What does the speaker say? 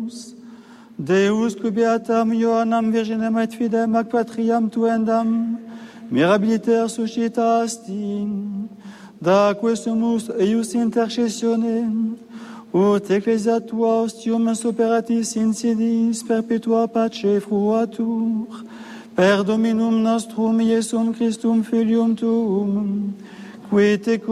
Deus. Deus cubeatam Ioannam virginem et fidem ac patriam tuendam, mirabiliter suscitasti, da quesumus eius intercessione, ut ecclesia tua ostium superatis insidis perpetua pace fruatur, per Dominum nostrum Iesum Christum Filium tuum, qui te